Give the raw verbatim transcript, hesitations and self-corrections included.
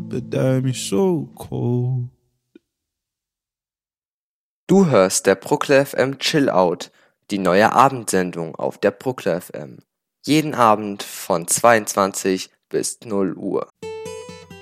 but damn, you're so cold. Du hörst der Bruckler F M Chill Out, die neue Abendsendung auf der Bruckler F M. Jeden Abend von zweiundzwanzig bis null Uhr.